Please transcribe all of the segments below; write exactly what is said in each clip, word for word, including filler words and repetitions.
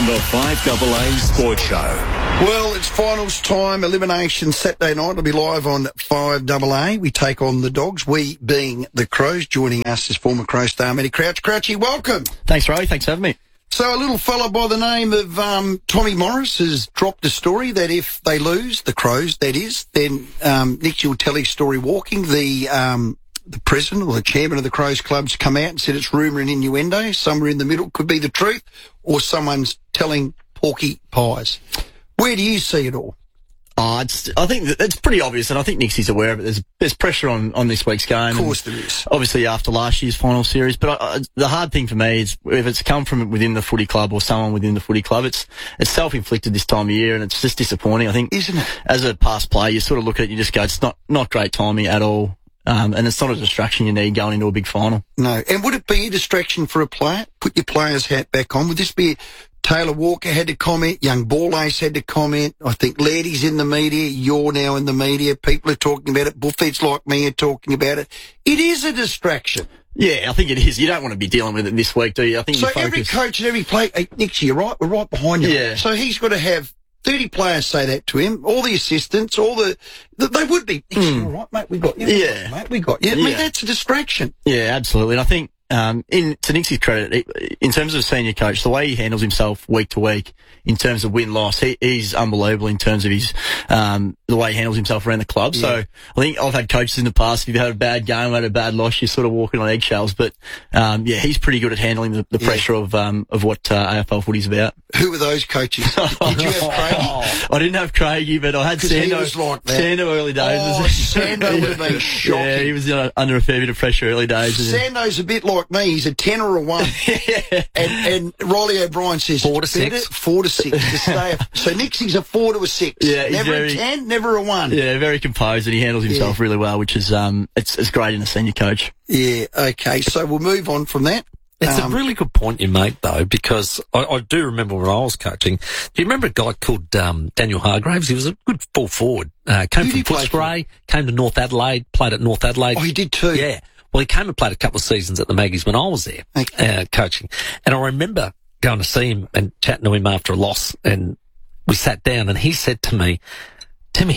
on the five A A Sports Show. Well, it's finals time. Elimination Saturday night. It'll be live on five A A. We take on the Dogs, we being the Crows. Joining us is former Crow star Matty Crouch. Crouchy, welcome. Thanks, Ray. Thanks for having me. So a little fella by the name of um, Tommy Morris has dropped a story that if they lose, the Crows, that is, then um, Nixie will tell his story walking. The um, the president or the chairman of the Crows club's come out and said it's rumour and innuendo. Somewhere in the middle could be the truth, or someone's telling porky pies. Where do you see it all? Oh, it's, I think that it's pretty obvious, and I think Nixie's aware of it. There's, there's pressure on, on this week's game. Of course there is. Obviously after last year's final series. But I, I, the hard thing for me is if it's come from within the footy club or someone within the footy club, it's it's self-inflicted this time of year, and it's just disappointing. I think, isn't it? As a past player, you sort of look at it and you just go, it's not, not great timing at all. Um, and it's not a distraction you need going into a big final. No. And would it be a distraction for a player? Put your player's hat back on. Would this be... Taylor Walker had to comment. Young Ball Ace had to comment. I think Laddie's in the media. You're now in the media. People are talking about it. Bullfeds like me are talking about it. It is a distraction. Yeah, I think it is. You don't want to be dealing with it this week, do you? I think so. You focus... Every coach and every player, hey, Nixie, you're right. We're right behind you. Yeah. So he's got to have thirty players say that to him. All the assistants, all the, the they would be. Nixie, mm. You're right, mate. We got you. We yeah, got you, mate. We got you. I yeah. mean, that's a distraction. Yeah, absolutely. And I think. Um, in, to Nixie's credit, in terms of a senior coach, the way he handles himself week to week, in terms of win-loss, he, he's unbelievable in terms of his, um, the way he handles himself around the club. Yeah. So I think I've had coaches in the past, if you've had a bad game, had a bad loss, you're sort of walking on eggshells. But, um, yeah, he's pretty good at handling the, the yeah. pressure of, um, of what, uh, A F L footy's about. Who were those coaches? Did you have Craigie? I didn't have Craigie, but I had Sando. Was like that. Sando early days. Oh, Sando would have been shocking. Yeah, he was uh, under a fair bit of pressure early days. Sando's a bit like me. He's a ten or a one. yeah. And, and Riley O'Brien says four to six. Four to six to stay. So Nixie's a four to a six. Yeah, never very, a ten, never a one. Yeah, very composed, and he handles himself yeah. really well, which is um, it's it's great in a senior coach. Yeah. Okay. So we'll move on from that. It's um, a really good point you make, though, because I, I do remember when I was coaching. Do you remember a guy called um, Daniel Hargraves? He was a good full forward. Uh, came from Footscray, came to North Adelaide, played at North Adelaide. Oh, he did too. Yeah. Well, he came and played a couple of seasons at the Maggies when I was there okay. uh, coaching. And I remember going to see him and chatting to him after a loss, and we sat down, and he said to me, Timmy,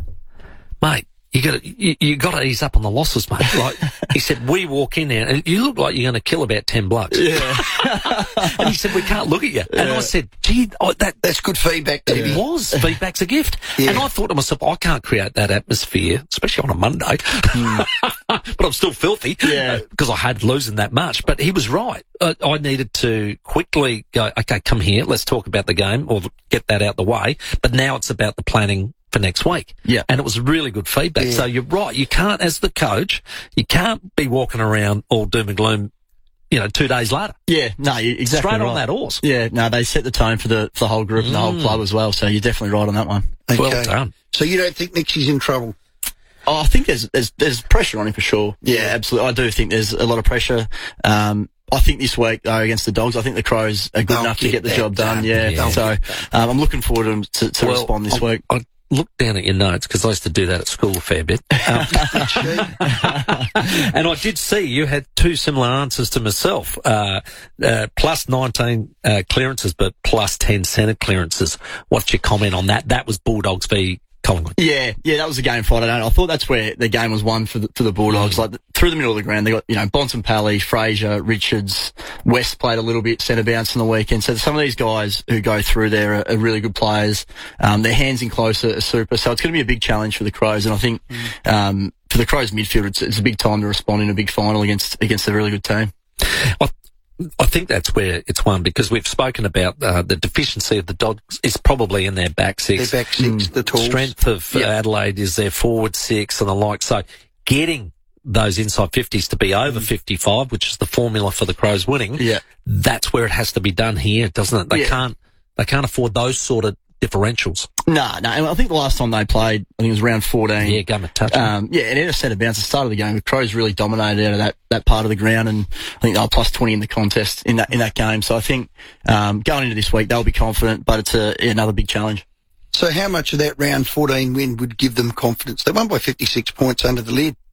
mate, you got to you, you got to ease up on the losses, mate. Like he said, we walk in there and you look like you're going to kill about ten blokes. Yeah. And he said, we can't look at you. Yeah. And I said, gee, oh, that that's good feedback. That it was feedback's a gift. Yeah. And I thought to myself, I can't create that atmosphere, especially on a Monday. Mm. But I'm still filthy. Yeah. Because I had losing that much. But he was right. I, I needed to quickly go, okay, come here, let's talk about the game or get that out the way. But now it's about the planning for next week. Yeah. And it was really good feedback. Yeah. So you're right. You can't, as the coach, you can't be walking around all doom and gloom, you know, two days later. Yeah, no, you're exactly Straight right. on that horse. Yeah, no, they set the tone for the for the whole group mm. and the whole club as well. So you're definitely right on that one. Okay. Well done. So you don't think Nixie's in trouble? Oh, I think there's there's there's pressure on him for sure. Yeah, absolutely. I do think there's a lot of pressure. Um, I think this week, though, against the Dogs, I think the Crows are good They'll enough to get the job done. done. Yeah. Yeah. So um, I'm looking forward to them to, to well, respond this I, week. I looked down at your notes because I used to do that at school a fair bit. Um, and I did see you had two similar answers to myself. Uh, uh, plus nineteen uh, clearances, but plus ten centre clearances. What's your comment on that? That was Bulldogs v Collingwood. Yeah, yeah, that was a game Friday night. I thought that's where the game was won for the, for the Bulldogs. Like through the middle of the ground, they got, you know, Bontempelli, Fraser, Richards, West played a little bit centre bounce on the weekend. So some of these guys who go through there are, are really good players. Um, their hands in close are super. So it's going to be a big challenge for the Crows. And I think, mm. um, for the Crows midfield, it's, it's a big time to respond in a big final against, against a really good team. I I think that's where it's won because we've spoken about uh, the deficiency of the Dogs is probably in their back six. Their back six, mm. the tools. Strength of yep. uh, Adelaide is their forward six and the like. So getting those inside fifties to be over mm. fifty-five, which is the formula for the Crows winning, yeah. that's where it has to be done here, doesn't it? They yeah. can't they can't afford those sort of differentials. No, no. I think the last time they played, I think it was round fourteen. Yeah, game of touch. Um, yeah, and it had a centre bounce at the start of the game. The Crows really dominated out of that, that part of the ground, and I think they were plus twenty in the contest in that in that game. So I think um, going into this week, they'll be confident, but it's a, another big challenge. So how much of that round fourteen win would give them confidence? They won by fifty-six points under the lid.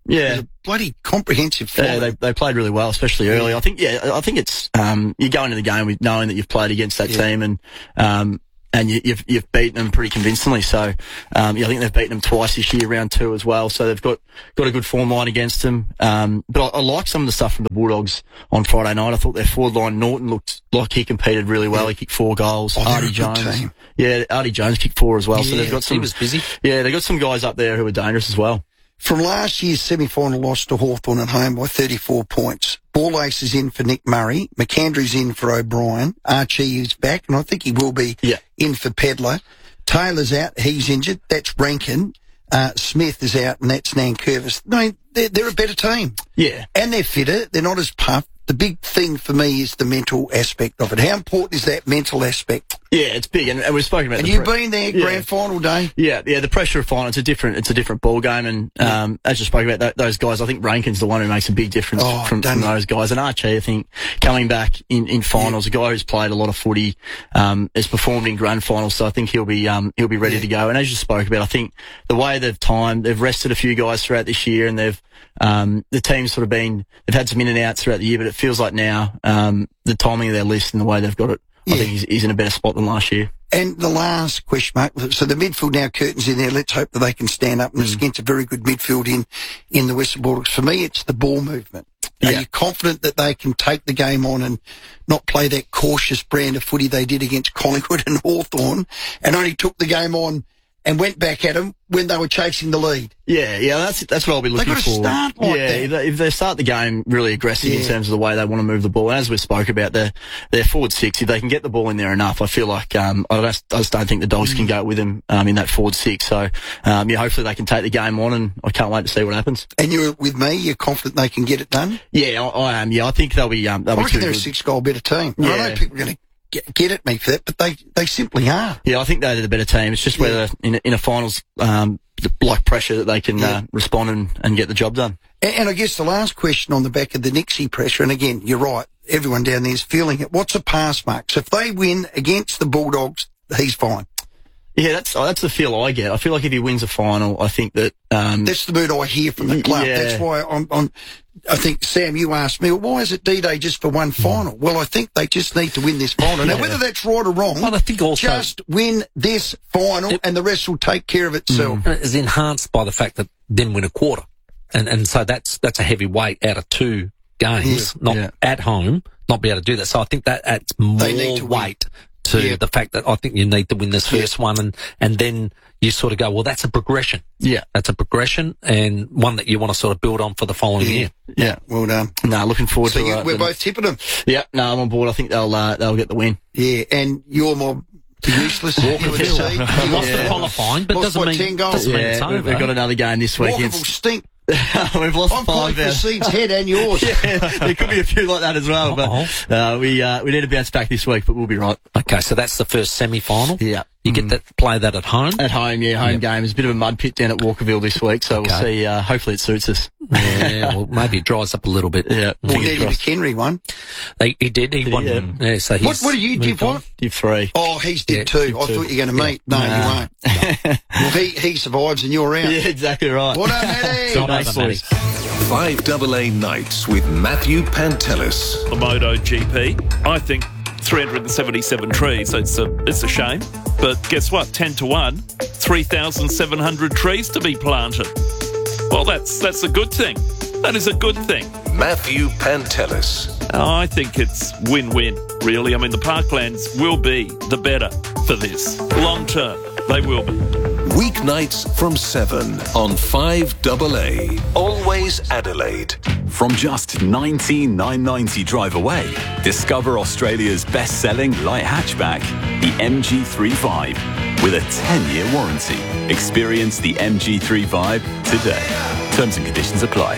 Yeah. It was a bloody comprehensive fight. Yeah, they they played really well, especially early. I think, yeah, I think it's um, you go into the game with knowing that you've played against that Yeah. team and um, and you, you've you've beaten them pretty convincingly. So um, yeah, I think they've beaten them twice this year, round two as well. So they've got got a good form line against them. Um, but I, I like some of the stuff from the Bulldogs on Friday night. I thought their forward line, Norton, looked like he competed really well. He kicked four goals. Oh, they're Artie a good Jones, team. yeah, Artie Jones kicked four as well. so Yeah, they've got some. he was busy. Yeah, they've got some guys up there who are dangerous as well. From last year's semi-final loss to Hawthorn at home by thirty-four points, Ball Ace is in for Nick Murray, McAndrew's in for O'Brien, Archie is back, and I think he will be Yeah. in for Pedler. Taylor's out, he's injured, that's Rankin. Uh, Smith is out, and that's Nankervis. No, they're, they're a better team. Yeah. And they're fitter, they're not as puffed. The big thing for me is the mental aspect of it. How important is that mental aspect? Yeah, it's big, and, and we've spoken about And the you've pre- been there, Yeah. grand final day. Yeah, yeah, the pressure of final, it's a different, it's a different ball game, and um, as you spoke about th- those guys, I think Rankin's the one who makes a big difference Oh, from, doesn't from he? those guys. And Archie, I think, coming back in, in finals, a guy who's played a lot of footy, um, has performed in grand finals, so I think he'll be um, he'll be ready Yeah. to go. And as you spoke about, I think the way they've timed, they've rested a few guys throughout this year, and they've um, the team's sort of been, they've had some in and outs throughout the year, but it feels like now um, the timing of their list and the way they've got it, Yeah. I think he's, he's in a better spot than last year. And the last question mark, so the midfield now, Curtin's in there. Let's hope that they can stand up and it's against a very good midfield in, in the Western Bulldogs. For me, it's the ball movement. Are Yeah. you confident that they can take the game on and not play that cautious brand of footy they did against Collingwood and Hawthorn and only took the game on and went back at them when they were chasing the lead? Yeah, yeah, that's that's what I'll be looking gotta for. start like yeah, that. If, they, if they start the game really aggressive in Yeah. terms of the way they want to move the ball, and as we spoke about, their their forward six, if they can get the ball in there enough, I feel like um, I, just, I just don't think the Dogs can go with them um, in that forward six. So um, yeah, hopefully they can take the game on, and I can't wait to see what happens. And you're with me, you're confident they can get it done? Yeah, I, I am. Yeah, I think they'll be um, they'll I be reckon too they're a good. six-goal better team. And I Yeah. know people are going to get, get at me for that, but they, they simply are. Yeah, I think they're the better team. It's just whether in a, in a finals um, like pressure that they can Yeah. uh, respond and, and get the job done. And, and I guess the last question on the back of the Nixie pressure, and again, you're right, everyone down there is feeling it. What's a pass mark? So if they win against the Bulldogs, he's fine. Yeah, that's that's the feel I get. I feel like if he wins a final, I think that um, That's the mood I hear from the club. Yeah. That's why I'm, I'm, I think, Sam, you asked me, well, why is it D-Day just for one final? Well, I think they just need to win this final. Now, Yeah. whether that's right or wrong, Well, I think also just win this final and the rest will take care of itself. is enhanced by the fact that then win a quarter, and and so that's that's a heavy weight out of two games, Yeah. not Yeah. at home, not be able to do that. So I think that adds more They need to win. weight to Yeah. the fact that I think you need to win this Yeah. first one, and and then you sort of go, well, that's a progression. yeah, That's a progression and one that you want to sort of build on for the following year. yeah. Well done. No, looking forward So to you, uh, we're the- both tipping them. Yeah, no, I'm on board. I think they'll uh, they'll get the win. Yeah, and you're more useless. You would Hill. say. You lost the Yeah. qualifying, but Lost doesn't by mean, ten goals. doesn't mean it's Yeah, over. we've, we've got another game this week. Walker will It's, stink. we've lost I'm calling five. for out. Seed's head and yours. Yeah, there could be a few like that as well, but uh, we uh, we need to bounce back this week, but we'll be right. Okay, so that's the first semi-final. Yeah. You get that, play that at home. At home, yeah, home game. It's a bit of a mud pit down at Walkerville this week, so we'll Okay. see. Uh, hopefully it suits us. Yeah, well, maybe it dries up a little bit. Yeah, Well, fingers Eddie crossed. McHenry won. He, he did. He Did he? won. Yeah. Yeah, so he's What, what do you give? moved on. What? Give three. Oh, he's did Yeah, too. I two. thought you were going to meet. No, Nah. you won't. Well, he, he survives and you're out. Yeah, exactly right. What up, Eddie? Got Nice over, Matty. boys. five double A Nights with Matthew Pantelis. the MotoGP. I think three hundred seventy-seven trees. It's a it's a shame, but guess what? Ten to one, three thousand seven hundred trees to be planted. Well, that's that's a good thing. That is a good thing. Matthew Pantelis. I think it's win-win. Really, I mean the parklands will be the better for this long term. They will be. Weeknights from seven on five double A. Always Adelaide. From just nineteen thousand nine hundred ninety drive away, discover Australia's best-selling light hatchback, the M G three Vibe, with a ten-year warranty. Experience the M G three Vibe today. Terms and conditions apply.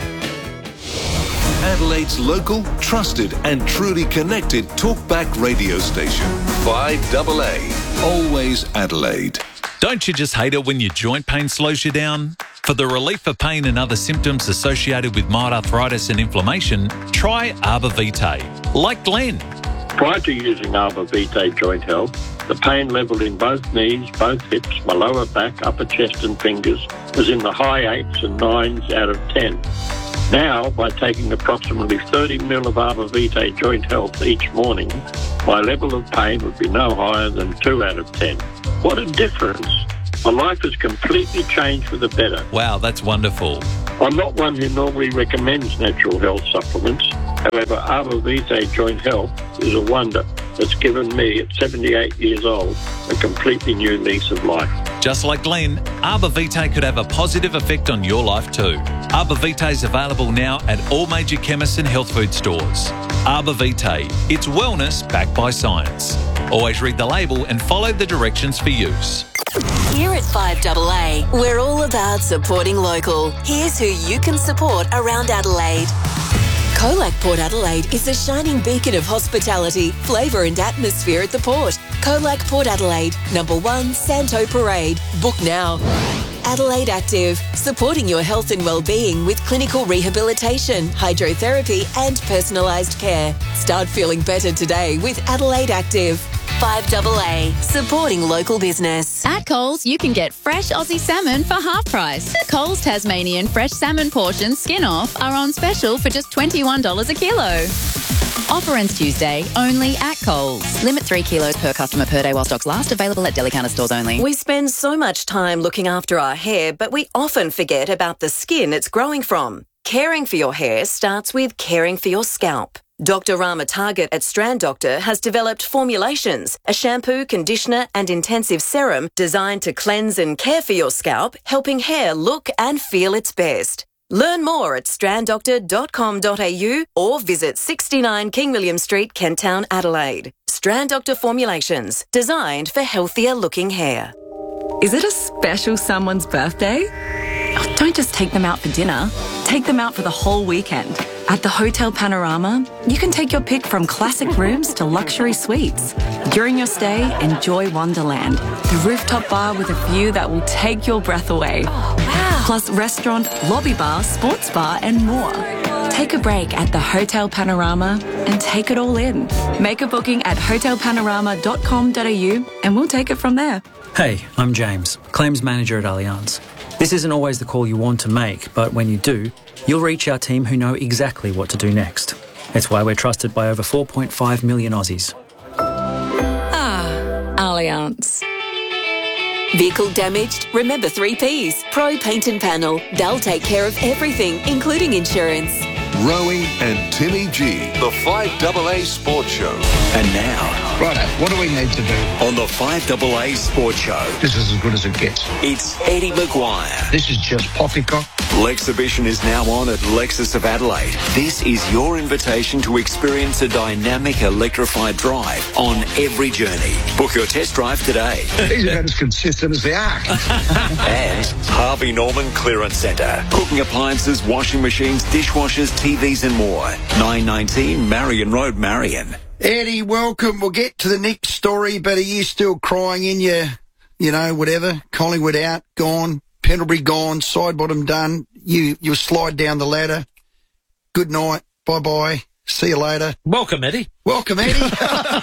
Adelaide's local, trusted and truly connected talkback radio station. five double A. Always Adelaide. Don't you just hate it when your joint pain slows you down? For the relief of pain and other symptoms associated with mild arthritis and inflammation, try Arbor Vitae. Like Glenn. Prior to using Arbor Vitae Joint Health, the pain level in both knees, both hips, my lower back, upper chest and fingers was in the high eights and nines out of ten. Now, by taking approximately thirty mil of Arbor Vitae Joint Health each morning, my level of pain would be no higher than two out of ten. What a difference. My life has completely changed for the better. Wow, that's wonderful. I'm not one who normally recommends natural health supplements. However, Arbor Vitae Joint Health is a wonder that's given me, at seventy-eight years old, a completely new lease of life. Just like Glenn, Arbor Vitae could have a positive effect on your life too. Arbor Vitae is available now at all major chemists and health food stores. Arbor Vitae, it's wellness backed by science. Always read the label and follow the directions for use. Here at five A A, we're all about supporting local. Here's who you can support around Adelaide. Colac Port Adelaide is a shining beacon of hospitality, flavour and atmosphere at the port. Colac Port Adelaide, number one, Santo Parade. Book now. Adelaide Active, supporting your health and well-being with clinical rehabilitation, hydrotherapy and personalised care. Start feeling better today with Adelaide Active. five A A, supporting local business. At Coles, you can get fresh Aussie salmon for half price. Coles Tasmanian fresh salmon portions skin off are on special for just twenty-one dollars a kilo. Offer ends Tuesday, only at Coles. Limit three kilos per customer per day while stocks last. Available at Deli Counter stores only. We spend so much time looking after our hair, but we often forget about the skin it's growing from. Caring for your hair starts with caring for your scalp. Doctor Rama Target at Strand Doctor has developed formulations, a shampoo, conditioner and intensive serum designed to cleanse and care for your scalp, helping hair look and feel its best. Learn more at strand doctor dot com dot a u or visit sixty-nine King William Street, Kent Town, Adelaide. Strand Doctor formulations, designed for healthier looking hair. Is it a special someone's birthday? Oh, don't just take them out for dinner. Take them out for the whole weekend. At the Hotel Panorama, you can take your pick from classic rooms to luxury suites. During your stay, enjoy Wonderland, the rooftop bar with a view that will take your breath away. Oh, wow. Plus restaurant, lobby bar, sports bar and more. Take a break at the Hotel Panorama and take it all in. Make a booking at hotel panorama dot com dot a u and we'll take it from there. Hey, I'm James, Claims Manager at Allianz. This isn't always the call you want to make, but when you do, you'll reach our team who know exactly what to do next. It's why we're trusted by over four point five million Aussies. Ah, Allianz. Vehicle damaged? Remember three Ps. Pro Paint and Panel. They'll take care of everything, including insurance. Rowie and Timmy G, the five A A Sports Show. And now, Righto, what do we need to do? on the five A A Sports Show, This is as good as it gets. it's Eddie Maguire. This is just poppycock. Lexhibition is now on at Lexus of Adelaide. This is your invitation to experience a dynamic electrified drive on every journey. Book your test drive today. He's about as consistent as the arc. And Harvey Norman Clearance Centre. Cooking appliances, washing machines, dishwashers, T Vs and more. nine nineteen Marion Road, Marion. Eddie, welcome. We'll get to the next story, but are you still crying in your, you know, whatever? Collingwood out, gone. Pendlebury gone. Sidebottom done. You, you'll slide down the ladder. Good night. Bye-bye. See you later. Welcome, Eddie. Welcome, Eddie.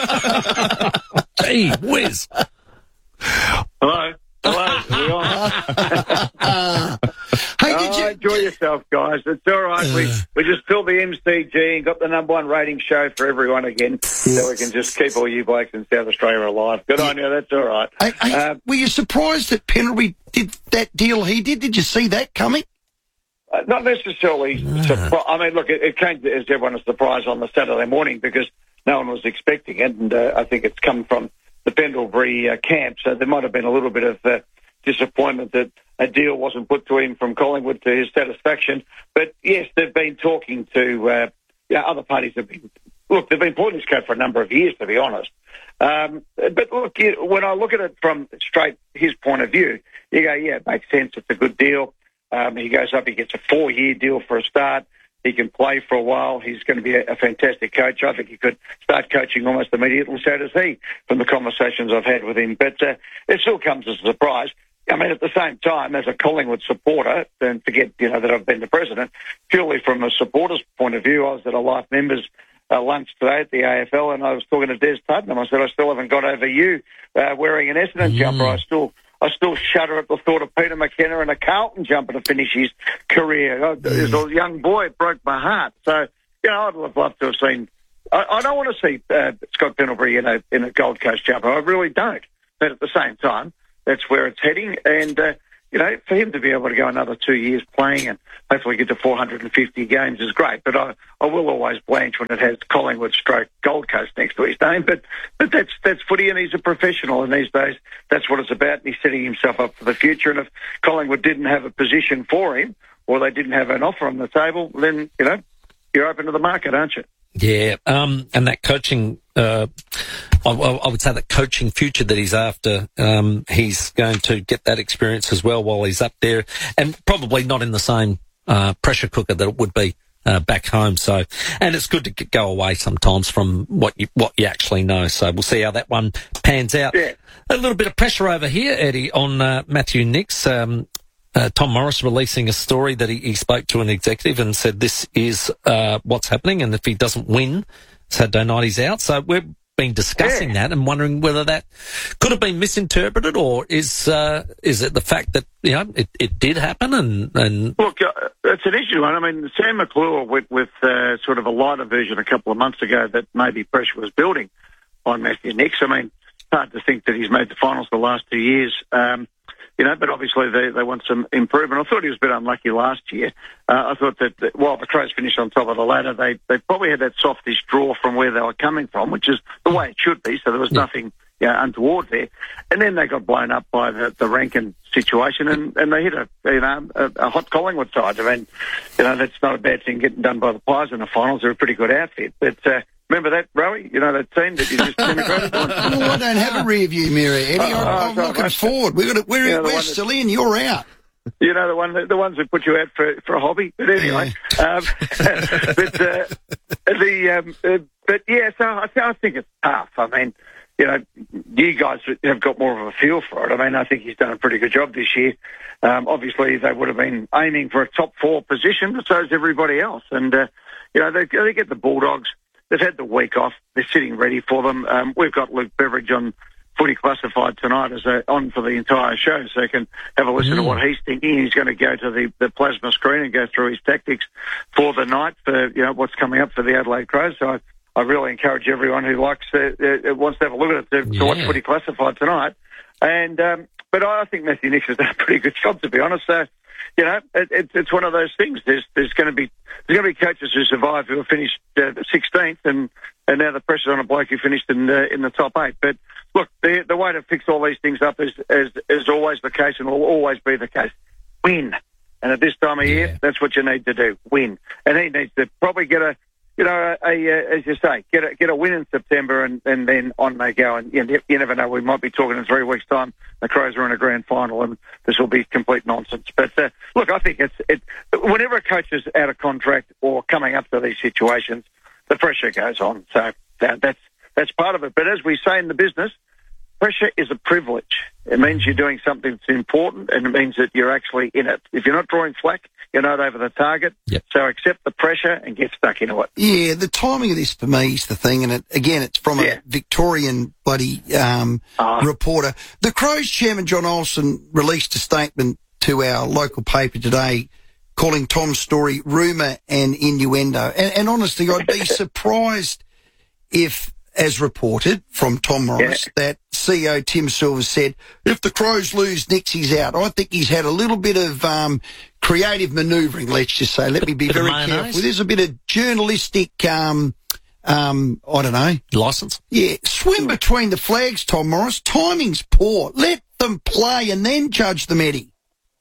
Gee whiz. Hello. Hello. Are we on? Hey, did Oh, you... enjoy yourself, guys. It's all right. We we just filled the M C G and got the number one rating show for everyone again, so we can just keep all you blokes in South Australia alive. Good on you. That's all right. Hey, hey, Uh, were you surprised that Pendlebury did that deal he did? Did you see that coming? Uh, not necessarily. Surpri- I mean, look, it, it came to, as everyone a surprise on the Saturday morning because no one was expecting it, and uh, I think it's come from the Pendlebury uh, camp, so there might have been a little bit of uh, disappointment that a deal wasn't put to him from Collingwood to his satisfaction. But yes, they've been talking to uh, yeah, other parties. Have been look, they've been pulling this code for a number of years, to be honest. Um, but look, you, when I look at it from straight his point of view, you go, yeah, it makes sense. It's a good deal. Um, he goes up, he gets a four-year deal for a start. He can play for a while. He's going to be a, a fantastic coach. I think he could start coaching almost immediately. So does he, from the conversations I've had with him. But uh, it still comes as a surprise. I mean, at the same time, as a Collingwood supporter, and forget, you know, that I've been the president, purely from a supporter's point of view, I was at a Life Members uh, lunch today at the A F L, and I was talking to Des Putnam. I said, I still haven't got over you uh, wearing an Essendon Mm. jumper. I still I still shudder at the thought of Peter McKenna in a Carlton jumper to finish his career. Oh, as a young boy, it broke my heart. So, you know, I'd have loved to have seen... I, I don't want to see uh, Scott Pendlebury in a, in a Gold Coast jumper. I really don't. But at the same time, that's where it's heading, and... Uh, You know, for him to be able to go another two years playing and hopefully get to four hundred fifty games is great. But I, I will always blanch when it has Collingwood stroke Gold Coast next to his name. But but that's that's footy, and he's a professional. And these days, that's what it's about. And he's setting himself up for the future. And if Collingwood didn't have a position for him, or they didn't have an offer on the table, then, you know, you're open to the market, aren't you? Yeah, um, and that coaching, uh, I, I would say that coaching future that he's after, um, he's going to get that experience as well while he's up there, and probably not in the same uh, pressure cooker that it would be uh, back home. So, and it's good to get, go away sometimes from what you what you actually know. So we'll see how that one pans out. Yeah. A little bit of pressure over here, Eddie, on uh, Matthew Nicks. Um, Uh, Tom Morris releasing a story that he, he spoke to an executive and said this is uh, what's happening, and if he doesn't win Saturday night, he's out. So we've been discussing Yeah. that and wondering whether that could have been misinterpreted, or is uh, is it the fact that, you know, it, it did happen? And, and Look, uh, it's an issue one. I mean, Sam McClure went with uh, sort of a lighter version a couple of months ago that maybe pressure was building on Matthew Nicks. I mean, it's hard to think that he's made the finals the last two years. Um, You know, but obviously they, they want some improvement. I thought he was a bit unlucky last year. Uh, I thought that, that while the Crows finished on top of the ladder, they, they probably had that softish draw from where they were coming from, which is the way it should be. So there was Yeah. nothing, you know, untoward there. And then they got blown up by the, the Rankin situation, and, and they hit a, you know, a, a hot Collingwood side. I mean, you know, that's not a bad thing getting done by the Pies in the finals. They're a pretty good outfit. But, uh, remember that, Rowie? You know, that team that you just denigrated? Well, I don't have a rear view mirror, Eddie. Oh, I'm, oh, I'm sorry, looking mate. forward. We're, gonna, we're, Yeah, the we're one still in. You're out. You know, the one, the ones that put you out for for a hobby. But anyway, um, but uh, the um, uh, but yeah, so I, I think it's tough. I mean, you know, you guys have got more of a feel for it. I mean, I think he's done a pretty good job this year. Um, obviously, they would have been aiming for a top four position, but so is everybody else. And uh, you know, they, they get the Bulldogs. They've had the week off. They're sitting ready for them. Um, we've got Luke Beveridge on Footy Classified tonight as a, on for the entire show, so you can have a listen Mm. to what he's thinking. He's going to go to the, the plasma screen and go through his tactics for the night for, you know, what's coming up for the Adelaide Crows. So I, I really encourage everyone who likes uh, uh, wants to have a look at it to, Yeah. to watch Footy Classified tonight. And um, but I think Matthew Nicks has done a pretty good job, to be honest. So, you know, it, it, it's one of those things. There's there's going to be there's going to be coaches who survive who have finished uh, sixteenth, and, and now the pressure's on a bloke who finished in the in the top eight. But look, the the way to fix all these things up is is, is always the case, and will always be the case. Win, and at this time of year, Yeah. that's what you need to do. Win, and he needs to probably get a. You know, a, a, as you say, get a get a win in September, and, and then on they go. And you, you never know, we might be talking in three weeks' time. The Crows are in a grand final, and this will be complete nonsense. But uh, look, I think it's it. Whenever a coach is out of contract or coming up to these situations, the pressure goes on. So that, that's that's part of it. But as we say in the business, pressure is a privilege. It means you're doing something that's important, and it means that you're actually in it. If you're not drawing flack, you're not over the target. Yep. So accept the pressure and get stuck into it. Yeah, the timing of this for me is the thing, and it, again, it's from Yeah. a Victorian bloody um, Ah. reporter. The Crows chairman, John Olsen, released a statement to our local paper today calling Tom's story rumour and innuendo. And, and honestly, I'd be surprised if, as reported from Tom Morris, Yeah. that C E O Tim Silver said, if the Crows lose, Nicks is out. I think he's had a little bit of um, creative manoeuvring, let's just say. Let me be Bit of very mayonnaise? careful. There's a bit of journalistic, um, um, I don't know. license? Yeah, swim between the flags, Tom Morris. Timing's poor. Let them play and then judge them, Eddie.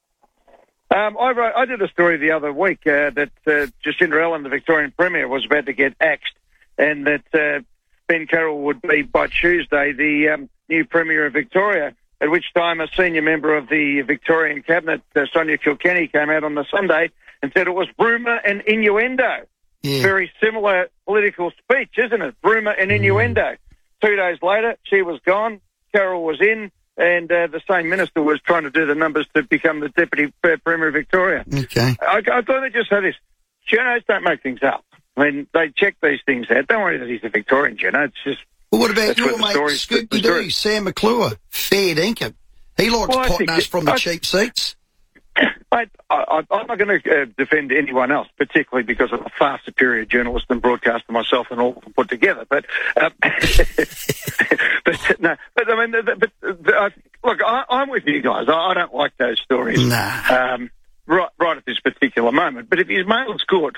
Um, I, wrote, I did a story the other week uh, that uh, Jacinda Allen, the Victorian Premier, was about to get axed, and that uh, Ben Carroll would be, by Tuesday, the um, new Premier of Victoria, at which time a senior member of the Victorian Cabinet, uh, Sonia Kilkenny, came out on the Sunday and said it was rumour and innuendo. Yeah. Very similar political speech, isn't it? Rumour and innuendo. Two days later, she was gone, Carroll was in, and uh, the same minister was trying to do the numbers to become the Deputy uh, Premier of Victoria. Okay. I, I thought I'd just say this. Journos don't make things up. I mean, they check these things out. Don't worry that he's a Victorian, you know. It's just... Well, what about That's your where the mate, story's- Scoopy the Doo, story- Sam McClure, fair dinkum. He likes Well, I potting think us it- from the I- cheap seats. Mate, I, I, I'm not going to uh, defend anyone else, particularly because I'm a far superior journalist and broadcaster myself and all of them put together. But, um, but no, but I mean, the, the, but the, I, look, I, I'm with you guys. I, I don't like those stories. Nah. Um, right, right at this particular moment. But if his mail's good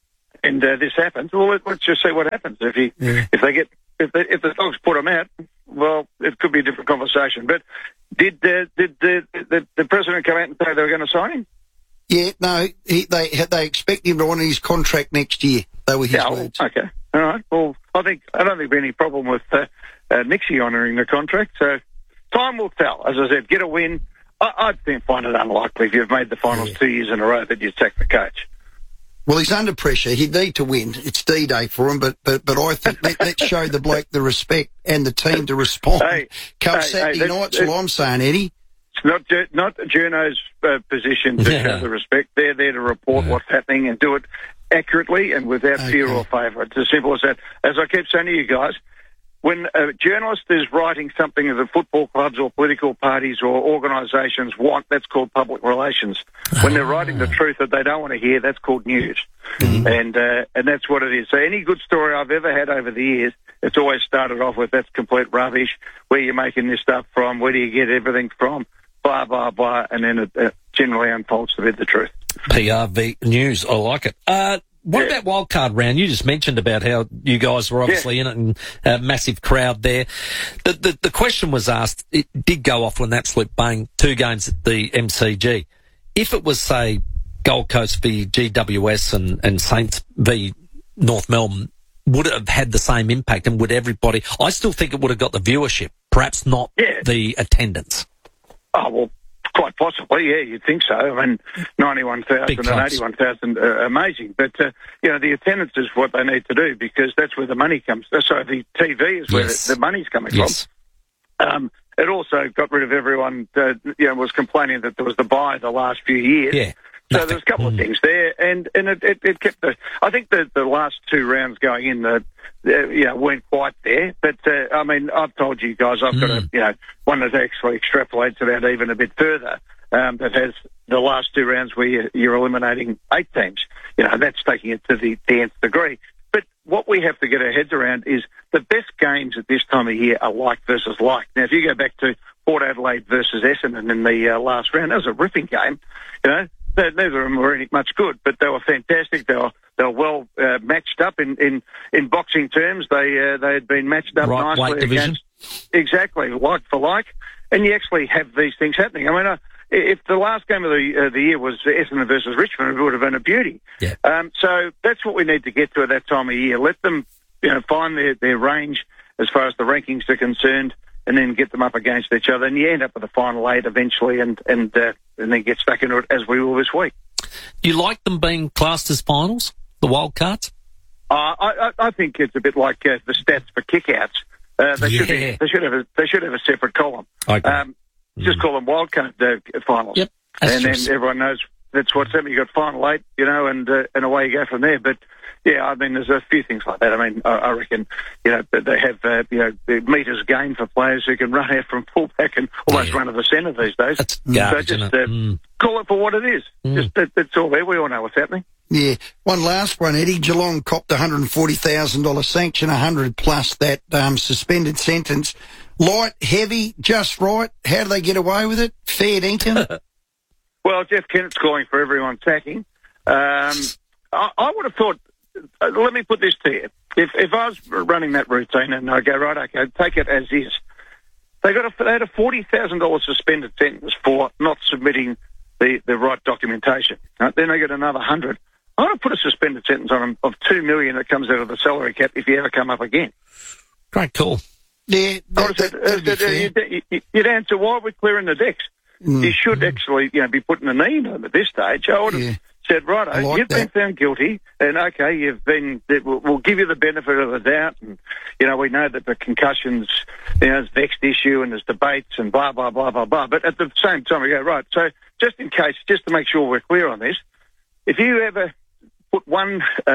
and uh, this happens, well, let, let's just see what happens. If he, Yeah. if they get, if the, if the dogs put him out, well, it could be a different conversation. But did uh, did the, the the president come out and say they were going to sign him? Yeah, no, he, they they expect him to honour his contract next year. They were his Yeah, well, words. okay. All right. Well, I think I don't think there'll be any problem with uh, uh, Nixie honouring the contract. So time will tell. As I said, get a win. I, I'd think, find it unlikely if you've made the finals Yeah. two years in a row that you'd sack the coach. Well, he's under pressure. He'd need to win. It's D-Day for him, but but, but I think let, let's show the bloke the respect and the team to respond. Hey, Come hey, Saturday hey, night, that's- that's all I'm saying, Eddie. It's not Ju- not Journo's uh, position to Yeah. show the respect. They're there to report Yeah. what's happening and do it accurately and without fear Okay. or favour. It's as simple as that. As I keep saying to you guys, when a journalist is writing something that the football clubs or political parties or organisations want, that's called public relations. When they're writing the truth that they don't want to hear, that's called news. And uh, and that's what it is. So any good story I've ever had over the years, it's always started off with, that's complete rubbish. Where are you making this stuff from? Where do you get everything from? Blah, blah, blah. And then it uh, generally unfolds to be the truth. P R V News. I like it. Uh, what Yeah. about wildcard round? You just mentioned about how you guys were obviously in it and a massive crowd there. The, the the question was asked, it did go off with an absolute bang, two games at the M C G. If it was, say, Gold Coast v G W S and, and Saints v North Melbourne, would it have had the same impact and would everybody... I still think it would have got the viewership, perhaps not Yeah. the attendance. Oh, well, quite possibly, yeah, you'd think so. I mean, ninety-one thousand Big and clubs. eighty-one thousand, uh, amazing. But, uh, you know, the attendance is what they need to do because that's where the money comes. Uh, sorry, the T V is where Yes. the, the money's coming Yes. from. Um, it also got rid of everyone that, you know, was complaining that there was the buy the last few years. Yeah. So Nothing. there's a couple of things there, and, and it, it, it kept the... I think the, the last two rounds going in, the, uh, you know, weren't quite there. But, uh, I mean, I've told you guys I've got a, you know, one that actually extrapolates it out even a bit further, um, that has the last two rounds where you're, you're eliminating eight teams. You know, that's taking it to the, the nth degree. But what we have to get our heads around is the best games at this time of year are like versus like. Now, if you go back to Port Adelaide versus Essendon in the uh, last round, that was a ripping game, you know. Neither of them were any much good, but they were fantastic. They were they were well uh, matched up in, in, in boxing terms. They uh, they had been matched up Right nicely weight division. against exactly like for like, and you actually have these things happening. I mean, uh, if the last game of the uh, the year was Essendon versus Richmond, it would have been a beauty. Yeah. Um, so that's what we need to get to at that time of year. Let them, you know, find their, their range as far as the rankings are concerned, and then get them up against each other, and you end up with a final eight eventually, and and uh, and then get stuck into it as we will this week. Do you like them being classed as finals, the wild cards? Uh, I, I I think it's a bit like uh, the stats for kickouts. Uh, they should Yeah. be, they should have a, they should have a separate column. I agree. Um, Just call them wildcard uh, finals. Yep, that's and true. then everyone knows that's what's happening. You got final eight, you know, and uh, and away you go from there. But yeah, I mean, there's a few things like that. I mean, I, I reckon, you know, that they have, uh, you know, the meters gained for players who can run out from fullback and almost Yeah. run to the centre these days. That's so garbage, just isn't it? uh, Mm. call it for what it is. Just that, that's all there. We all know what's happening. Yeah. One last one, Eddie. Geelong copped a one hundred forty thousand dollars sanction, one hundred plus that um, suspended sentence. Light, heavy, just right. How do they get away with it? Fair dinkum? Well, Jeff Kennett's calling for everyone sacking. Um, I, I would have thought, uh, let me put this to you. If if I was running that routine and I go, right, okay, take it as is, they got a, they had a forty thousand dollars suspended sentence for not submitting the, the right documentation. Right? Then they get another one hundred. I would have put a suspended sentence on them of two million dollars that comes out of the salary cap if you ever come up again. Great call. Yeah, I that, said, that, that'd be uh, fair. you'd, you'd- you'd answer, why are we clearing the decks? Mm. You should actually, you know, be putting a knee in them at this stage. I would have Yeah. said, right, I like you've been that. found guilty, and okay, you've been, we'll, we'll give you the benefit of the doubt, and, you know, we know that the concussions, you know, is a vexed issue, and there's debates, and blah, blah, blah, blah, blah. But at the same time, we go, right, so just in case, just to make sure we're clear on this, if you ever put one uh,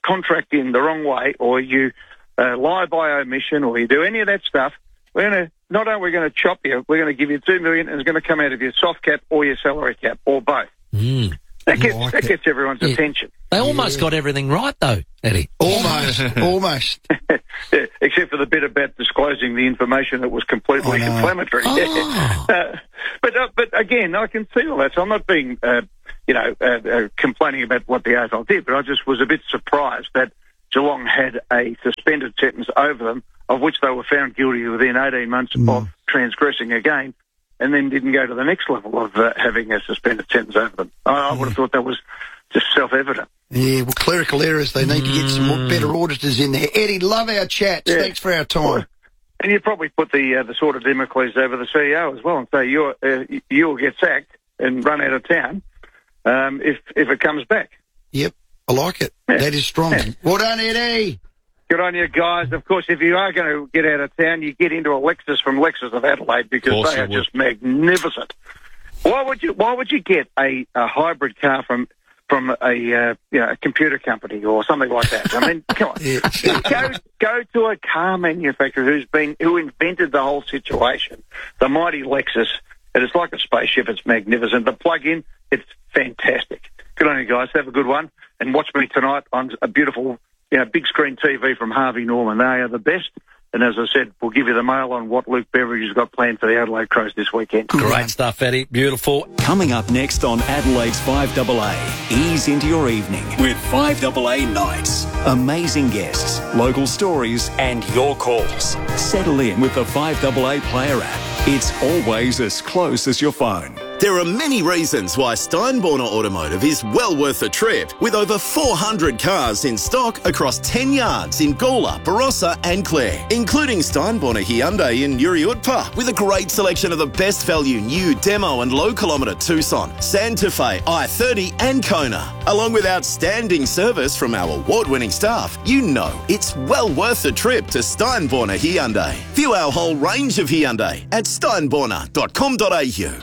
contract in the wrong way, or you uh, lie by omission, or you do any of that stuff, we're going to not only are we going to chop you, we're going to give you two million, and it's going to come out of your soft cap or your salary cap, or both. Mm. That gets Like that it. gets everyone's Yeah. attention. They almost got everything right, though, Eddie. Almost, almost. Yeah, except for the bit about disclosing the information that was completely I know. inflammatory. Oh. uh, but uh, but again, I can see all that. So I'm not being, uh, you know, uh, uh, complaining about what the A F L did, but I just was a bit surprised that Geelong had a suspended sentence over them, of which they were found guilty within eighteen months Mm. of transgressing again, and then didn't go to the next level of uh, having a suspended sentence over them. I, I would have thought that was just self-evident. Yeah, well, clerical errors, they need to get some more better auditors in there. Eddie, love our chats. Yeah. Thanks for our time. And you probably put the uh, the sword of Damocles over the C E O as well, and say you're, uh, you'll get sacked and run out of town um, if if it comes back. Yep, I like it. Yeah. That is strong. Yeah. Well done, Eddie. Good on you guys. Of course, if you are going to get out of town, you get into a Lexus from Lexus of Adelaide, because Of course they you are would. just magnificent. Why would you Why would you get a, a hybrid car from from a uh, you know, a computer company or something like that? I mean, come on. Yeah. go go to a car manufacturer who's been who invented the whole situation, the mighty Lexus, and it's like a spaceship. It's magnificent. The plug-in, it's fantastic. Good on you guys. Have a good one, and watch me tonight on a beautiful, you know, big screen T V from Harvey Norman. They are the best. And as I said, we'll give you the mail on what Luke Beveridge has got planned for the Adelaide Crows this weekend. Great stuff, Eddie. Beautiful. Coming up next on Adelaide's five A A, ease into your evening with five A A Nights. Amazing guests, local stories, and your calls. Settle in with the five A A Player app. It's always as close as your phone. There are many reasons why Steinborner Automotive is well worth a trip, with over four hundred cars in stock across ten yards in Gawler, Barossa and Clare, including Steinborner Hyundai in Uriutpa, with a great selection of the best value new demo and low kilometre Tucson, Santa Fe, I thirty and Kona. Along with outstanding service from our award-winning staff, you know it's well worth a trip to Steinborner Hyundai. View our whole range of Hyundai at steinborner dot com dot a u.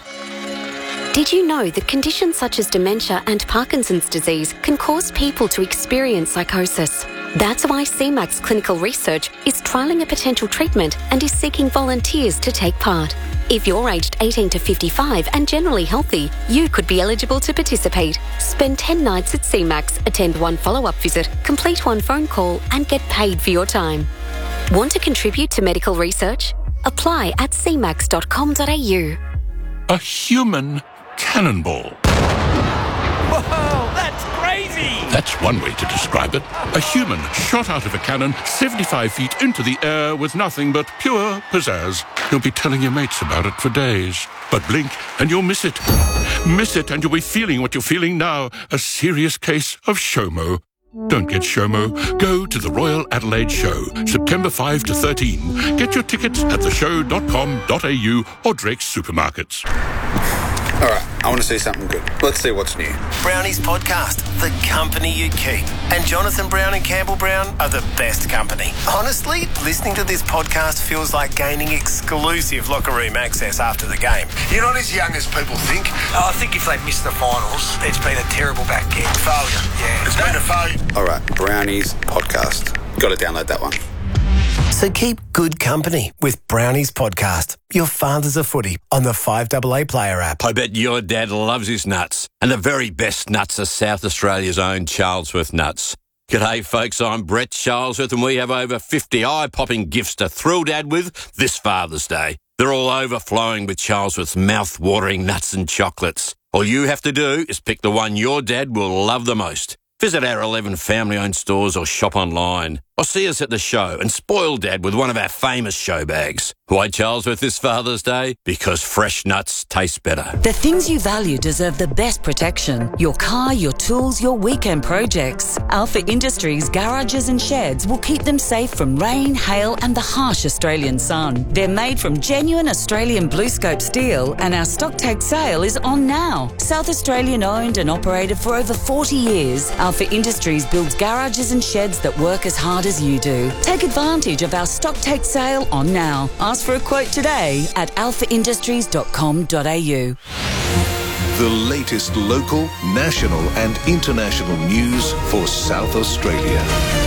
Did you know that conditions such as dementia and Parkinson's disease can cause people to experience psychosis? That's why C MAX Clinical Research is trialling a potential treatment and is seeking volunteers to take part. If you're aged eighteen to fifty-five and generally healthy, you could be eligible to participate. Spend ten nights at C MAX, attend one follow-up visit, complete one phone call and get paid for your time. Want to contribute to medical research? Apply at c max dot com dot a u. A human cannonball. Whoa, that's crazy! That's one way to describe it. A human shot out of a cannon seventy-five feet into the air with nothing but pure pizzazz. You'll be telling your mates about it for days. But blink and you'll miss it. Miss it and you'll be feeling what you're feeling now. A serious case of SHOMO. Don't get SHOMO. Go to the Royal Adelaide Show, September fifth to thirteenth. Get your tickets at the show dot com dot a u or Drake's Supermarkets. All right, I want to see something good. Let's see what's new. Brownie's podcast, the company you keep. And Jonathan Brown and Campbell Brown are the best company. Honestly, listening to this podcast feels like gaining exclusive locker room access after the game. You're not as young as people think. I think if they miss the finals, it's been a terrible back end. Failure, yeah. It's been a failure. All right, Brownies podcast. Got to download that one. So keep good company with Brownie's podcast, Your Father's a Footy, on the five A A Player app. I bet your dad loves his nuts. And the very best nuts are South Australia's own Charlesworth nuts. G'day, folks. I'm Brett Charlesworth, and we have over fifty eye-popping gifts to thrill Dad with this Father's Day. They're all overflowing with Charlesworth's mouth-watering nuts and chocolates. All you have to do is pick the one your dad will love the most. Visit our eleven family-owned stores or shop online. Or see us at the show and spoil Dad with one of our famous show bags. Why Charlesworth this Father's Day? Because fresh nuts taste better. The things you value deserve the best protection. Your car, your tools, your weekend projects. Alpha Industries garages and sheds will keep them safe from rain, hail and the harsh Australian sun. They're made from genuine Australian blue scope steel and our stock take sale is on now. South Australian owned and operated for over forty years, Alpha Industries builds garages and sheds that work as hard as you do. Take advantage of our stock take sale on now. Ask for a quote today at alpha industries dot com dot a u. The latest local, national and international news for South Australia.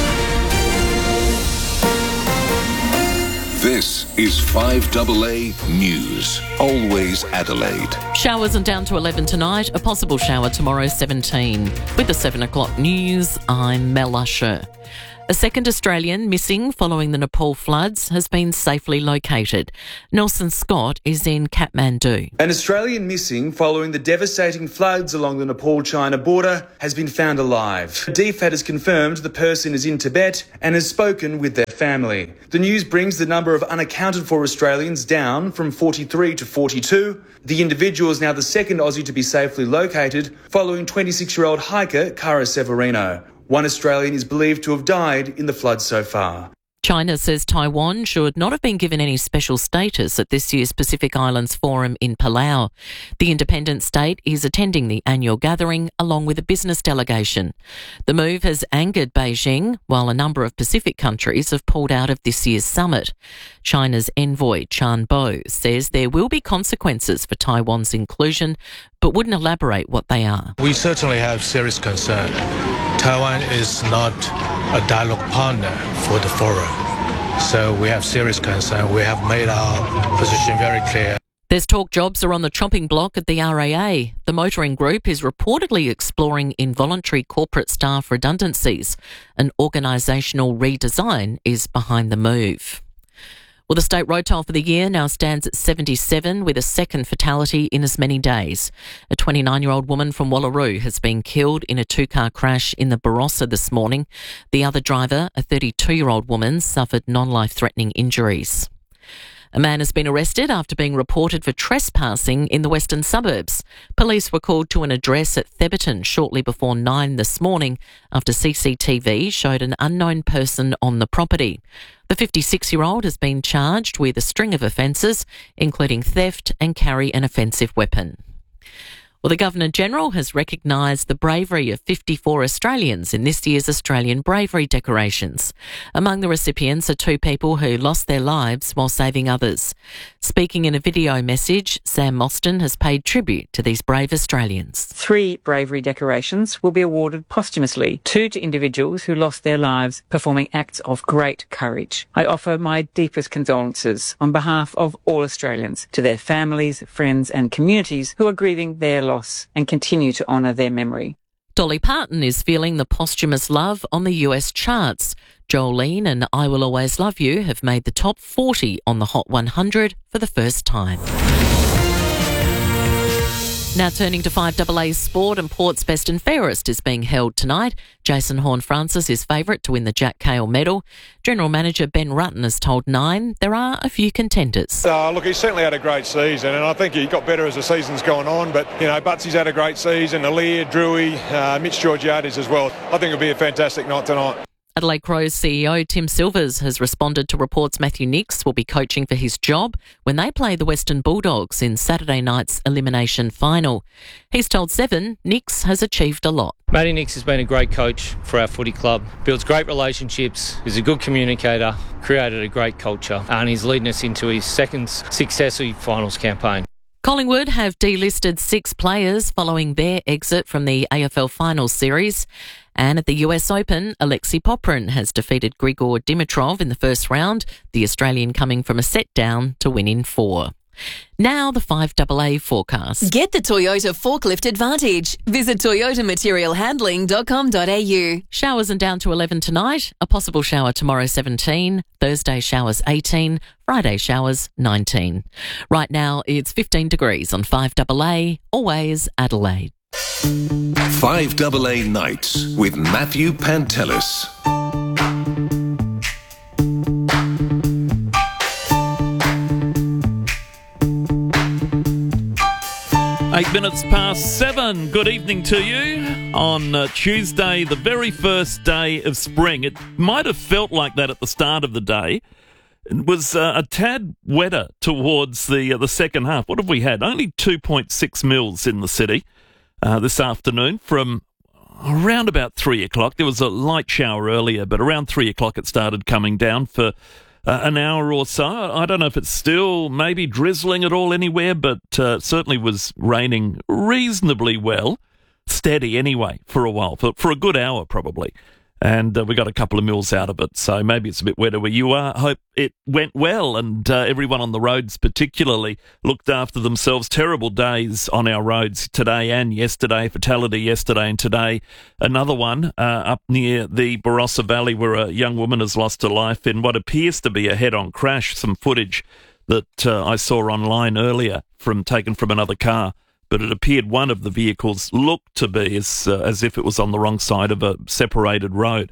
This is five A A News. Always Adelaide. Showers and down to eleven tonight. A possible shower tomorrow, seventeen. With the seven o'clock news, I'm Mel Usher. A second Australian missing following the Nepal floods has been safely located. Nelson Scott is in Kathmandu. An Australian missing following the devastating floods along the Nepal-China border has been found alive. D F A T has confirmed the person is in Tibet and has spoken with their family. The news brings the number of unaccounted for Australians down from forty-three to forty-two. The individual is now the second Aussie to be safely located, following twenty-six-year-old hiker Cara Severino. One Australian is believed to have died in the floods so far. China says Taiwan should not have been given any special status at this year's Pacific Islands Forum in Palau. The independent state is attending the annual gathering along with a business delegation. The move has angered Beijing, while a number of Pacific countries have pulled out of this year's summit. China's envoy, Chan Bo, says there will be consequences for Taiwan's inclusion, but wouldn't elaborate what they are. We certainly have serious concern. Taiwan is not a dialogue partner for the forum, so we have serious concern. We have made our position very clear. There's talk jobs are on the chopping block at the R A A. The motoring group is reportedly exploring involuntary corporate staff redundancies. An organisational redesign is behind the move. Well, the state road toll for the year now stands at seventy-seven, with a second fatality in as many days. A twenty-nine-year-old woman from Wallaroo has been killed in a two-car crash in the Barossa this morning. The other driver, a thirty-two-year-old woman, suffered non-life-threatening injuries. A man has been arrested after being reported for trespassing in the western suburbs. Police were called to an address at Theberton shortly before nine this morning after C C T V showed an unknown person on the property. The fifty-six-year-old has been charged with a string of offences, including theft and carry an offensive weapon. Well, the Governor-General has recognised the bravery of fifty-four Australians in this year's Australian Bravery Decorations. Among the recipients are two people who lost their lives while saving others. Speaking in a video message, Sam Mostyn has paid tribute to these brave Australians. Three bravery decorations will be awarded posthumously, two to individuals who lost their lives performing acts of great courage. I offer my deepest condolences on behalf of all Australians to their families, friends and communities who are grieving their loss and continue to honour their memory. Dolly Parton is feeling the posthumous love on the U S charts. Jolene and I Will Always Love You have made the top forty on the Hot one hundred for the first time. Now turning to five A A sport, and Port's Best and Fairest is being held tonight. Jason Horne-Francis is favourite to win the Jack Cale medal. General Manager Ben Rutten has told Nine there are a few contenders. Uh, look, he's certainly had a great season, and I think he got better as the season's gone on. But, you know, Butsy's had a great season, Alir, Drewy, uh, Mitch Georgiades as well. I think it'll be a fantastic night tonight. Adelaide Crows C E O Tim Silvers has responded to reports Matthew Nicks will be coaching for his job when they play the Western Bulldogs in Saturday night's elimination final. He's told Seven Nicks has achieved a lot. Matty Nicks has been a great coach for our footy club, builds great relationships, is a good communicator, created a great culture, and he's leading us into his second successful finals campaign. Collingwood have delisted six players following their exit from the A F L Finals series. And at the U S Open, Alexei Popyrin has defeated Grigor Dimitrov in the first round, the Australian coming from a set down to win in four. Now the five A A forecast. Get the Toyota Forklift Advantage. Visit toyota material handling dot com dot a u. Showers and down to eleven tonight. A possible shower tomorrow, seventeen. Thursday showers, eighteen. Friday showers, nineteen. Right now it's fifteen degrees on five A A. Always Adelaide. five A A Nights with Matthew Pantelis. Eight minutes past seven. Good evening to you on uh, Tuesday, the very first day of spring. It might have felt like that at the start of the day. It was uh, a tad wetter towards the uh, the second half. What have we had? Only two point six mils in the city uh, this afternoon from around about three o'clock. There was a light shower earlier, but around three o'clock it started coming down for uh, an hour or so. I don't know if it's still maybe drizzling at all anywhere, but uh, certainly was raining reasonably well. Steady anyway for a while, for, for a good hour probably. And uh, we got a couple of mils out of it, so maybe it's a bit wetter where you are. Hope it went well, and uh, everyone on the roads particularly looked after themselves. Terrible days on our roads today and yesterday. Fatality yesterday and today. Another one uh, up near the Barossa Valley where a young woman has lost her life in what appears to be a head-on crash. Some footage that uh, I saw online earlier from taken from another car. But it appeared one of the vehicles looked to be as, uh, as if it was on the wrong side of a separated road.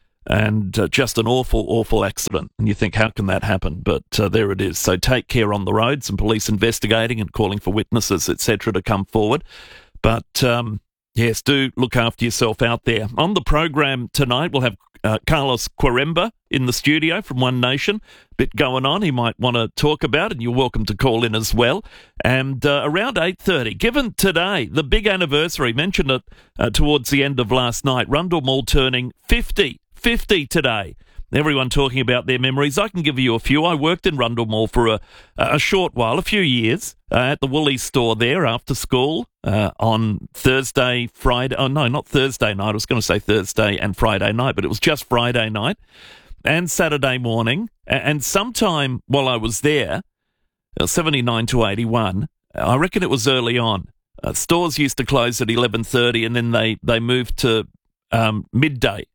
And uh, just an awful, awful accident. And you think, how can that happen? But uh, there it is. So take care on the roads, and police investigating and calling for witnesses, et cetera, to come forward. But, um, yes, do look after yourself out there. On the program tonight, we'll have uh, Carlos Quaremba in the studio from One Nation. Bit going on he might want to talk about, and you're welcome to call in as well. And uh, around eight thirty, given today, the big anniversary, mentioned it uh, towards the end of last night, Rundle Mall turning fifty, fifty today. Everyone talking about their memories. I can give you a few. I worked in Rundle Mall for a, a short while, a few years, uh, at the Woolies store there after school uh, on Thursday, Friday. Oh, no, not Thursday night. I was going to say Thursday and Friday night, but it was just Friday night and Saturday morning. And sometime while I was there, seventy-nine to eighty-one, I reckon it was early on. Uh, stores used to close at eleven thirty, and then they, they moved to um, midday.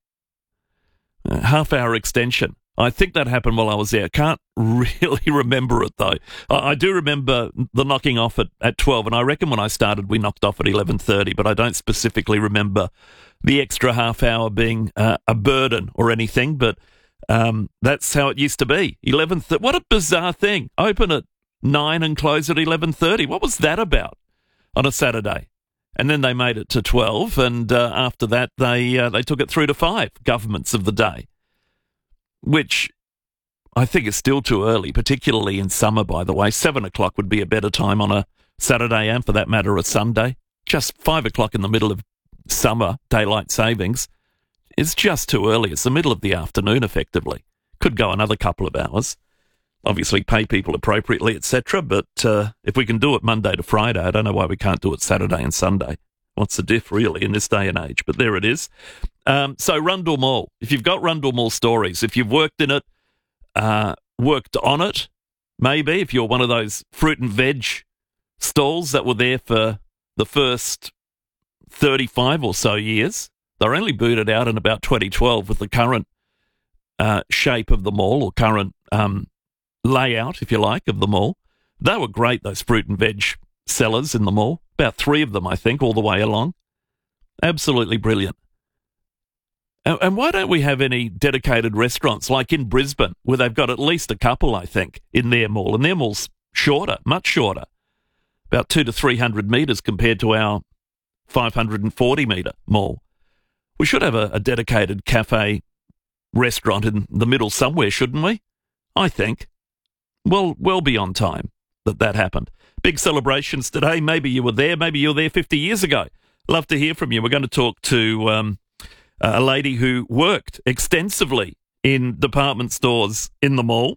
Uh, half-hour extension. I think that happened while I was there. Can't really remember it, though. I, I do remember the knocking off at, at twelve, and I reckon when I started we knocked off at eleven thirty, but I don't specifically remember the extra half-hour being uh, a burden or anything, but um, that's how it used to be. eleven thirty. What a bizarre thing. Open at nine and close at eleven thirty. What was that about on a Saturday? And then they made it to twelve, and uh, after that they uh, they took it through to five, governments of the day, which I think is still too early, particularly in summer, by the way. Seven o'clock would be a better time on a Saturday and, for that matter, a Sunday. Just five o'clock in the middle of summer, daylight savings, is just too early. It's the middle of the afternoon, effectively. Could go another couple of hours. Obviously pay people appropriately, et cetera. But uh, if we can do it Monday to Friday, I don't know why we can't do it Saturday and Sunday. What's the diff, really, in this day and age? But there it is. Um, so Rundle Mall. If you've got Rundle Mall stories, if you've worked in it, uh, worked on it, maybe, if you're one of those fruit and veg stalls that were there for the first thirty-five or so years, they're only booted out in about twenty twelve with the current uh, shape of the mall, or current um layout, if you like, of the mall. They were great, those fruit and veg sellers in the mall. About three of them, I think, all the way along. Absolutely brilliant. And, and why don't we have any dedicated restaurants, like in Brisbane, where they've got at least a couple, I think, in their mall. And their mall's shorter, much shorter. About two to three hundred metres compared to our five hundred forty metre mall. We should have a, a dedicated cafe restaurant in the middle somewhere, shouldn't we? I think. Well, well beyond time that that happened. Big celebrations today. Maybe you were there. Maybe you were there fifty years ago. Love to hear from you. We're going to talk to um, a lady who worked extensively in department stores in the mall,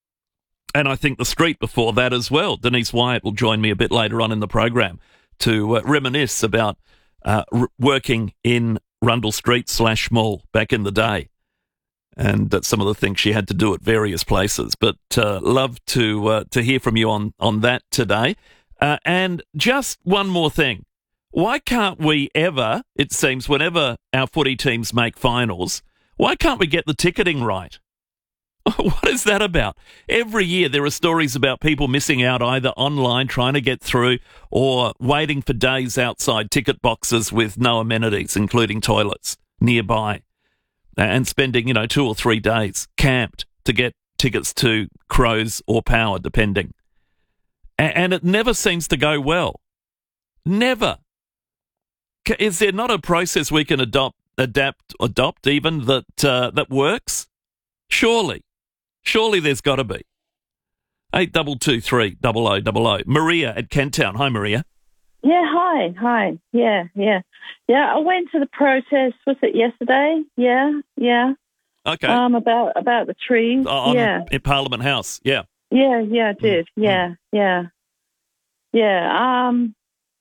and I think the street before that as well. Denise Wyatt will join me a bit later on in the program to uh, reminisce about uh, r- working in Rundle Street slash mall back in the day. And that's some of the things she had to do at various places. But uh, love to uh, to hear from you on, on that today. Uh, and just one more thing. Why can't we ever, it seems, whenever our footy teams make finals, why can't we get the ticketing right? What is that about? Every year there are stories about people missing out either online trying to get through or waiting for days outside ticket boxes with no amenities, including toilets, nearby. And spending, you know, two or three days camped to get tickets to Crows or Power, depending. A- and it never seems to go well. Never. Is there not a process we can adopt, adapt, adopt even, that uh, that works? Surely. Surely there's got to be. eight two two three, double oh double oh. Maria at Kenttown. Hi, Maria. Yeah, hi, hi. Yeah, yeah. Yeah, I went to the protest, was it yesterday? Yeah, yeah. Okay. Um, about about the trees. Uh, on, yeah. In Parliament House, yeah. Yeah, yeah, I did. Mm. Yeah, mm. yeah. Yeah. Um,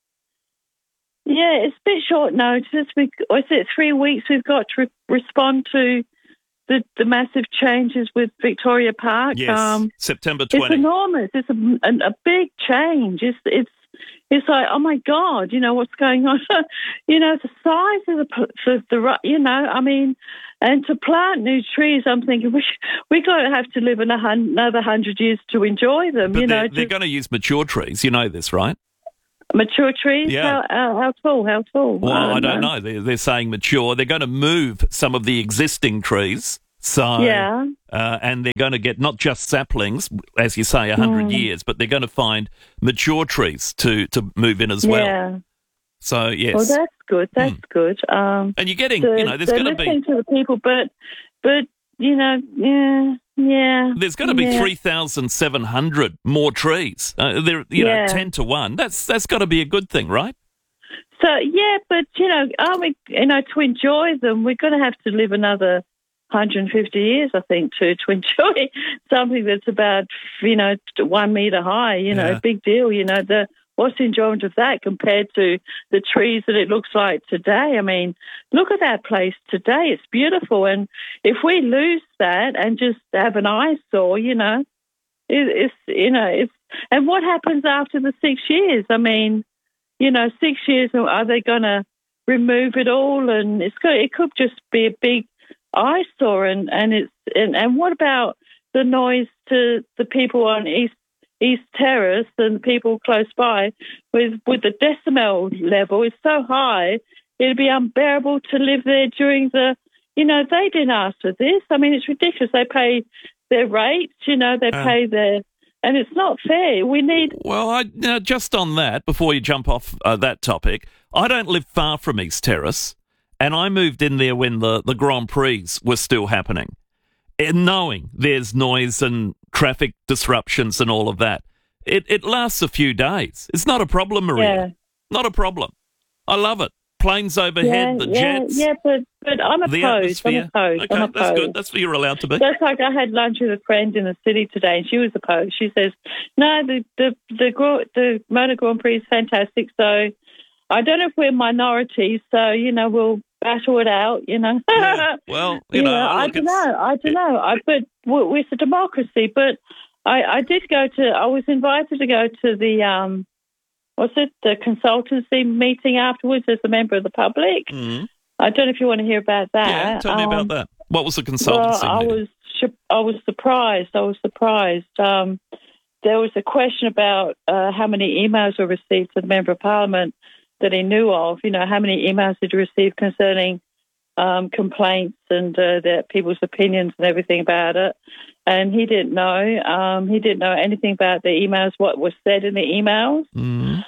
yeah, it's a bit short notice. We, or is it three weeks we've got to re- respond to the, the massive changes with Victoria Park? Yes, um, September twentieth. It's enormous. It's a, a, a big change. It's, it's It's like, oh my God, you know, what's going on? You know, the size of the, the, the, you know, I mean, and to plant new trees, I'm thinking we we're going to have to live in a hun- another hundred years to enjoy them. But you they're, know, they're going to use mature trees. You know this, right? Mature trees? Yeah. How, how, how tall? How tall? Well, I don't, I don't know. know. They're, they're saying mature. They're going to move some of the existing trees. So, yeah. uh, and they're going to get not just saplings, as you say, a hundred Mm. years, but they're going to find mature trees to, to move in as well. Yeah. So, yes. Well, that's good. That's Mm. good. Um, and you're getting, the, you know, there's they're going to be listening to the people, but, but you know, yeah, yeah. there's going to be yeah. three thousand seven hundred more trees. Uh, they're, you Yeah. know, ten to one. That's that's got to be a good thing, right? So yeah, but you know, are we, you know, to enjoy them, we're going to have to live another one hundred fifty years, I think, to to enjoy something that's about, you know, one metre high. You know, Yeah. big deal. You know, the what's the enjoyment of that compared to the trees that it looks like today? I mean, look at that place today. It's beautiful, and if we lose that and just have an eyesore, you know, it, it's you know, it's and what happens after the six years? I mean, you know, six years, are they going to remove it all? And it's go- it could just be a big eyesore, and and it's and, and what about the noise to the people on East East Terrace and the people close by with with the decibel level is so high, it'd be unbearable to live there during the, you know, they didn't ask for this. I mean, it's ridiculous. They pay their rates, you know, they Uh. pay their, and it's not fair. We need. Well, I, now, just on that, before you jump off uh, that topic, I don't live far from East Terrace, and I moved in there when the, the Grand Prix were still happening, and knowing there's noise and traffic disruptions and all of that. It it lasts a few days. It's not a problem, Maria. Yeah. Not a problem. I love it. Planes overhead, yeah, the yeah, jets, Yeah, but, but I'm the opposed. I'm atmosphere. opposed. Okay, I'm opposed. that's good. That's what you're allowed to be. That's like I had lunch with a friend in the city today, and she was opposed. She says, "No, the the the, Gro- the Motor Grand Prix is fantastic." So I don't know if we're minorities, so you know we'll battle it out. You know. Yeah. Well, you, You know, know, I look, don't it's- know. I don't know. I but w- it's a democracy. But I, I did go to. I was invited to go to the um, what's it? The consultancy meeting afterwards as a member of the public. Mhm. I don't know if you want to hear about that. Yeah, tell me Um, about that. What was the consultancy well, I meeting? was sh- I was surprised. I was surprised. Um, there was a question about uh, how many emails were received to the Member of Parliament that he knew of. You know, how many emails did he receive concerning um, complaints and uh, their people's opinions and everything about it. And he didn't know. Um, he didn't know anything about the emails, what was said in the emails. Mhm.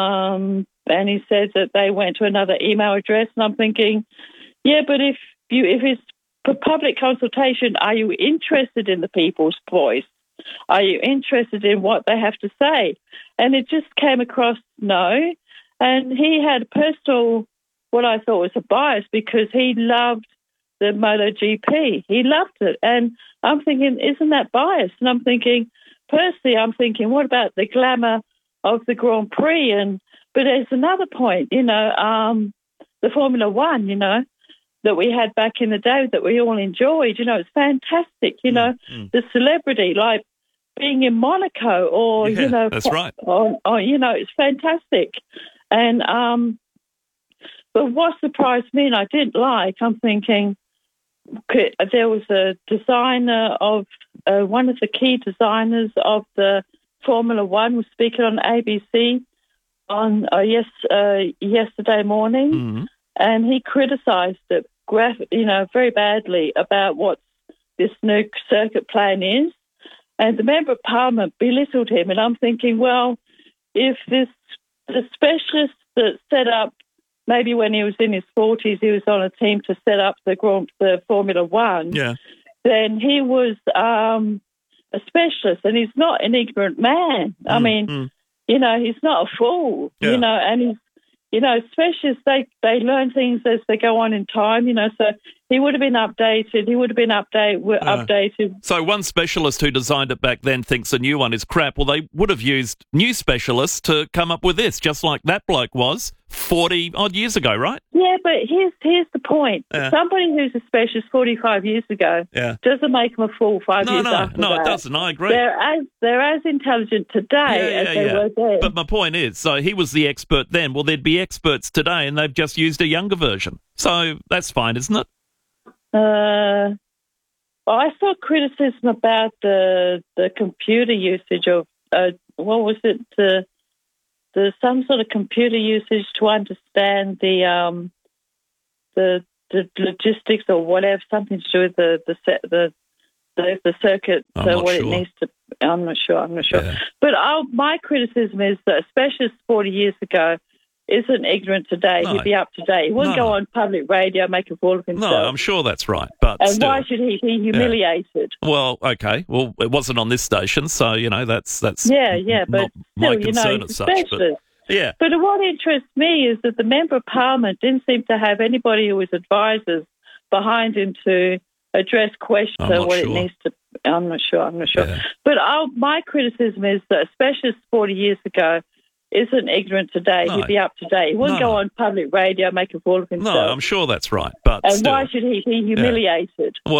Um, and he said that they went to another email address. And I'm thinking, yeah, but if you if it's for public consultation, are you interested in the people's voice? Are you interested in what they have to say? And it just came across no. And he had personal, what I thought was a bias, because he loved the MotoGP. He loved it. And I'm thinking, isn't that bias? And I'm thinking, personally, I'm thinking, what about the glamour of the Grand Prix? And but there's another point, you know, um, the Formula One, you know, that we had back in the day that we all enjoyed. You know, it's fantastic. You know, Mm. the celebrity, like being in Monaco, or Yeah, you know, that's right. Or, or you know, it's fantastic. And um, but what surprised me, and I didn't like, I'm thinking okay, there was a designer of uh, one of the key designers of the Formula One was speaking on A B C on uh, yes uh, yesterday morning, Mhm. and he criticised it, graph- you know, very badly about what this new circuit plan is, and the Member of Parliament belittled him. And I'm thinking, well, if this the specialist that set up, maybe when he was in his forties, he was on a team to set up the Grand, the Formula One. Yeah. Then he was um, a specialist, and he's not an ignorant man. I Mm, mean, mm. you know, he's not a fool. Yeah. You know, and he's you know, specialists, they, they learn things as they go on in time, you know, so he would have been updated. He would have been update, Uh, updated. So one specialist who designed it back then thinks a new one is crap. Well, they would have used new specialists to come up with this, just like that bloke was forty-odd years ago, right? Yeah, but here's here's the point. Yeah. Somebody who's a specialist forty-five years ago Yeah. doesn't make them a fool five No, years no, after no, that. it doesn't. I agree. They're as, they're as intelligent today as they were then. But my point is, so he was the expert then. Well, there'd be experts today, and they've just used a younger version. So that's fine, isn't it? Uh, well, I saw criticism about the the computer usage of uh, what was it? The the some sort of computer usage to understand the um the the logistics or whatever, something to do with the the se- the the, the circuit. I'm so not what sure. it needs to. I'm not sure. I'm not sure. Yeah. But I'll, my criticism is that a specialist forty years ago isn't ignorant today. No. He'd be up to date. He wouldn't No. go on public radio, make a fool of himself. No, I'm sure that's right. But and still. why should he be humiliated? Well, okay. Well, it wasn't on this station, so you know that's that's Yeah, yeah, but not my still, you know, concern he's as a such. But specialist. yeah, But what interests me is that the Member of Parliament didn't seem to have anybody who was advisors behind him to address questions I'm of not what sure. it needs to. I'm not sure. I'm not sure. Yeah. But I'll, my criticism is that a specialist forty years ago isn't ignorant today. No. He'd be up to date. He wouldn't No, go no. on public radio, make a fool of himself. no, I'm sure that's right. But and still. why should he be humiliated? Well,